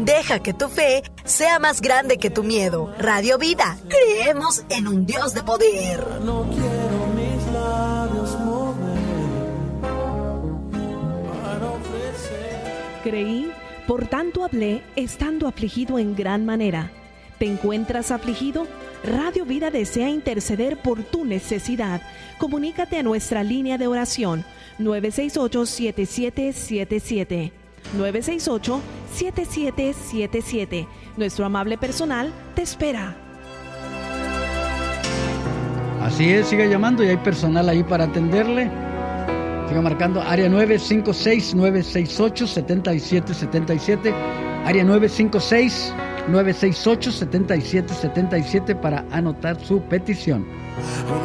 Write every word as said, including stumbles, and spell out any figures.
Deja que tu fe sea más grande que tu miedo. Radio Vida, creemos en un Dios de poder. No quiero mis labios mover para ofrecer. Creí, por tanto hablé, estando afligido en gran manera. ¿Te encuentras afligido? Radio Vida desea interceder por tu necesidad. Comunícate a nuestra línea de oración nueve seis ocho, siete siete siete siete. nueve seis ocho, siete siete siete siete. Nuestro amable personal te espera. Así es, siga llamando y hay personal ahí para atenderle. Siga marcando área nueve cinco seis, nueve seis ocho, siete siete siete siete. Área nueve cinco seis, nueve seis ocho, siete siete siete siete para anotar su petición.